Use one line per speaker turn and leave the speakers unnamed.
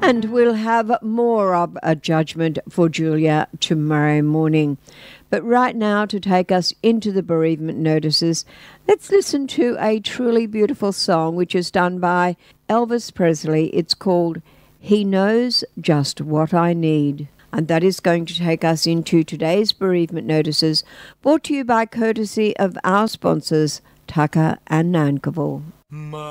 And we'll have more of a judgment for Julia tomorrow morning. But right now, to take us into the bereavement notices, let's listen to a truly beautiful song which is done by Elvis Presley. It's called He Knows Just What I Need. And that is going to take us into today's bereavement notices, brought to you by courtesy of our sponsors, Tucker and Nankerville.